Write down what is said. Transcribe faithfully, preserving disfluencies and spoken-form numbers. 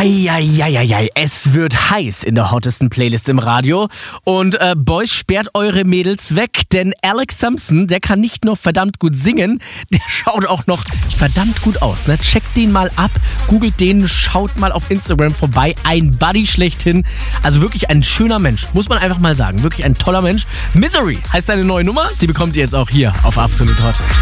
Eieieiei, es wird heiß in der hottesten Playlist im Radio. Und äh, Boys, sperrt eure Mädels weg, denn Alex Simpson, der kann nicht nur verdammt gut singen, der schaut auch noch verdammt gut aus. Ne? Checkt den mal ab, googelt den, schaut mal auf Instagram vorbei. Ein Buddy schlechthin. Also wirklich ein schöner Mensch, muss man einfach mal sagen. Wirklich ein toller Mensch. Misery heißt seine neue Nummer, die bekommt ihr jetzt auch hier auf Absolut Hot.